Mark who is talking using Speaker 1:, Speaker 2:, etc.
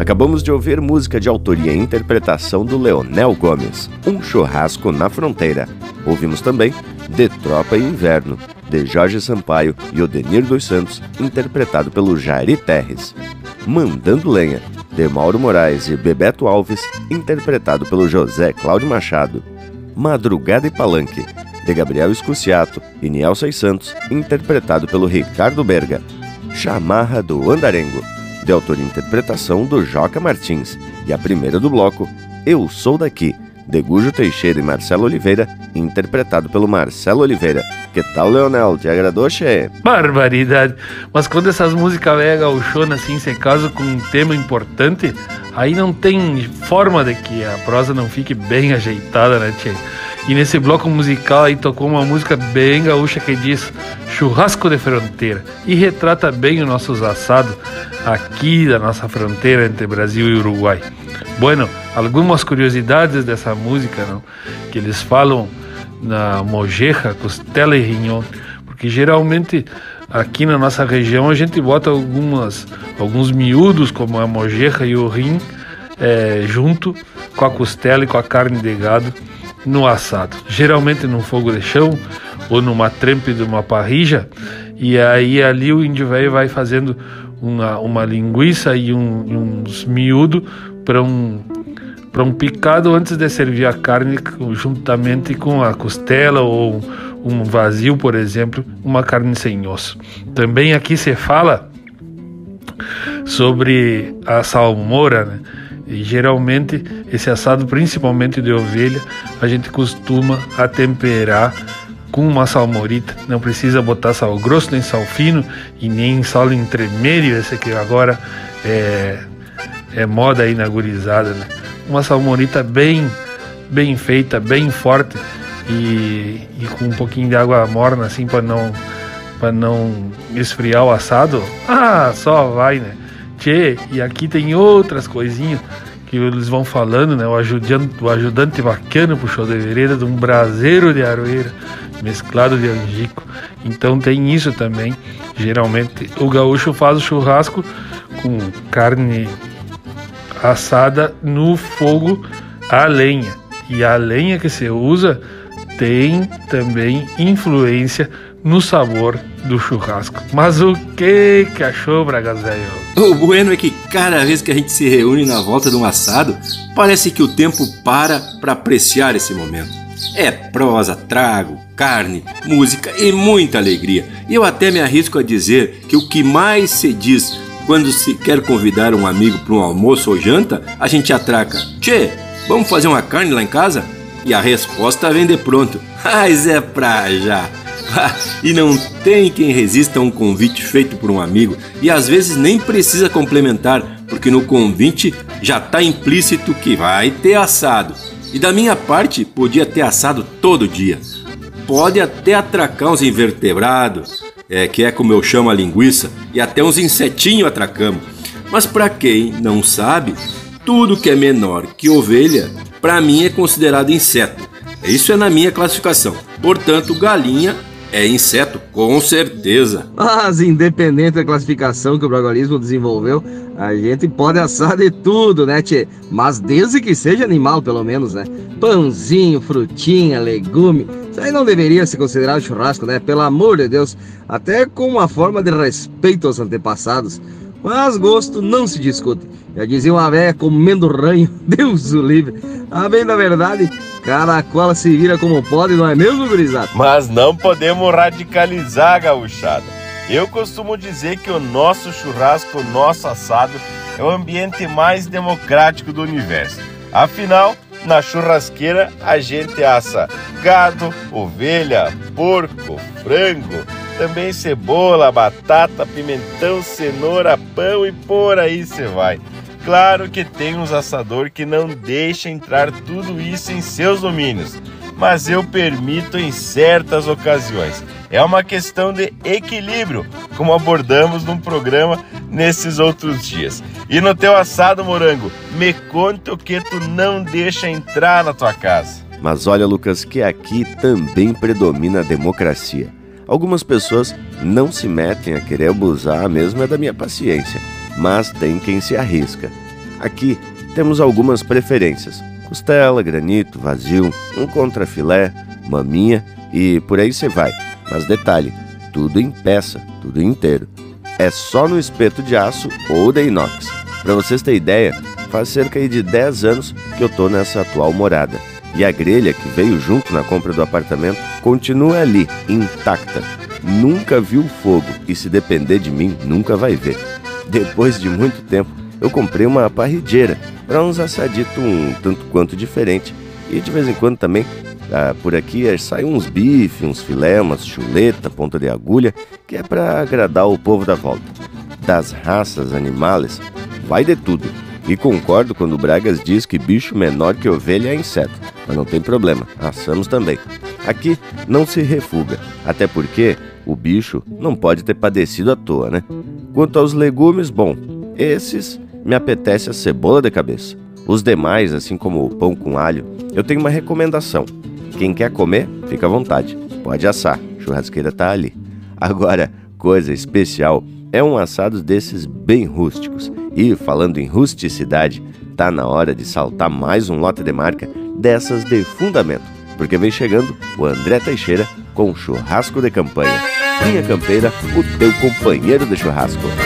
Speaker 1: Acabamos de ouvir música de autoria e interpretação do Leonel Gomes, Um Churrasco na Fronteira. Ouvimos também De Tropa e Inverno, de Jorge Sampaio e Odenir dos Santos, interpretado pelo Jairi Terres. Mandando Lenha, de Mauro Moraes e Bebeto Alves, interpretado pelo José Cláudio Machado. Madrugada e Palanque, de Gabriel Escuciato e Nielsen Santos, interpretado pelo Ricardo Berga. Chamarra do Andarengo, de autoria e interpretação do Joca Martins. E a primeira do bloco, Eu Sou Daqui, de Gujo Teixeira e Marcelo Oliveira, interpretado pelo Marcelo Oliveira. Que tal, Leonel? Te agradou, che?
Speaker 2: Barbaridade! Mas quando essas músicas velhas gauchonas assim se casam com um tema importante, aí não tem forma de que a prosa não fique bem ajeitada, né, tchê? E nesse bloco musical aí tocou uma música bem gaúcha que diz Churrasco de Fronteira e retrata bem os nossos assados aqui da nossa fronteira entre Brasil e Uruguai. Bueno, algumas curiosidades dessa música, não? Que eles falam na mojeja, costela e rinhão, porque geralmente aqui na nossa região a gente bota alguns miúdos como a mojeja e o rim junto com a costela e com a carne de gado no assado, geralmente num fogo de chão ou numa trempe de uma parrilla, e aí ali o índio velho vai fazendo uma linguiça e uns miúdos para um picado antes de servir a carne juntamente com a costela ou um vazio, por exemplo, uma carne sem osso. Também aqui se fala sobre a salmoura, né? E geralmente esse assado, principalmente de ovelha, a gente costuma atemperar com uma salmorita. Não precisa botar sal grosso, nem sal fino e nem sal entremedio, esse que agora é moda aí na gurizada, né? Uma salmorita bem feita, bem forte e com um pouquinho de água morna assim para não esfriar o assado. Só vai, né? Tchê, e aqui tem outras coisinhas que eles vão falando, né? O ajudante bacana pro show de vereda de um braseiro de aroeira mesclado de angico. Então tem isso também. Geralmente o gaúcho faz o churrasco com carne assada no fogo a lenha. E a lenha que se usa tem também influência no sabor do churrasco. Mas o que achou, Bragas velho?
Speaker 3: O bueno é que cada vez que a gente se reúne na volta de um assado, parece que o tempo para apreciar esse momento. É prosa, trago, carne, música e muita alegria. E eu até me arrisco a dizer que o que mais se diz quando se quer convidar um amigo para um almoço ou janta, a gente atraca: Tchê, vamos fazer uma carne lá em casa? E a resposta vem de pronto: mas é pra já. E não tem quem resista a um convite feito por um amigo, e às vezes nem precisa complementar, porque no convite já está implícito que vai ter assado. E da minha parte, podia ter assado todo dia. Pode até atracar uns invertebrados, que é como eu chamo a linguiça, e até uns insetinhos atracamos. Mas para quem não sabe, tudo que é menor que ovelha, para mim é considerado inseto. Isso é na minha classificação. Portanto, galinha é inseto, com certeza.
Speaker 4: Mas independente da classificação que o bragualismo desenvolveu, a gente pode assar de tudo, né, tchê? Mas desde que seja animal, pelo menos, né? Pãozinho, frutinha, legume, isso aí não deveria se considerar churrasco, né? Pelo amor de Deus, até com uma forma de respeito aos antepassados. Mas gosto não se discute. Já dizia uma velha comendo ranho, Deus o livre. A bem da verdade, cada qual se vira como pode, não é mesmo, gurizada?
Speaker 5: Mas não podemos radicalizar, gauchada. Eu costumo dizer que o nosso churrasco, o nosso assado, é o ambiente mais democrático do universo. Afinal, na churrasqueira a gente assa gado, ovelha, porco, frango, também cebola, batata, pimentão, cenoura, pão e por aí cê vai. Claro que tem uns assador que não deixa entrar tudo isso em seus domínios, mas eu permito em certas ocasiões. É uma questão de equilíbrio, como abordamos num programa nesses outros dias. E no teu assado, Morango, me conta o que tu não deixa entrar na tua casa.
Speaker 1: Mas olha, Lucas, que aqui também predomina a democracia. Algumas pessoas não se metem a querer abusar mesmo da minha paciência, mas tem quem se arrisca. Aqui temos algumas preferências: costela, granito, vazio, um contrafilé, maminha e por aí você vai. Mas detalhe, tudo em peça, tudo inteiro. É só no espeto de aço ou de inox. Para vocês terem ideia, faz cerca de 10 anos que eu tô nessa atual morada. E a grelha que veio junto na compra do apartamento continua ali, intacta. Nunca viu fogo e, se depender de mim, nunca vai ver. Depois de muito tempo, eu comprei uma parrigeira para uns assaditos um tanto quanto diferente. E de vez em quando também, por aqui saem uns bifes, uns filé, umas chuleta, ponta de agulha, que é para agradar o povo da volta. Das raças animais, vai de tudo. E concordo quando o Bragas diz que bicho menor que ovelha é inseto. Mas não tem problema, assamos também. Aqui não se refuga, até porque o bicho não pode ter padecido à toa, né? Quanto aos legumes, bom, esses me apetece a cebola de cabeça. Os demais, assim como o pão com alho, eu tenho uma recomendação. Quem quer comer, fica à vontade. Pode assar, a churrasqueira tá ali. Agora, coisa especial é um assado desses bem rústicos. E, falando em rusticidade, tá na hora de saltar mais um lote de marca dessas de fundamento, porque vem chegando o André Teixeira com churrasco de campanha. Linha Campeira, o teu companheiro de churrasco.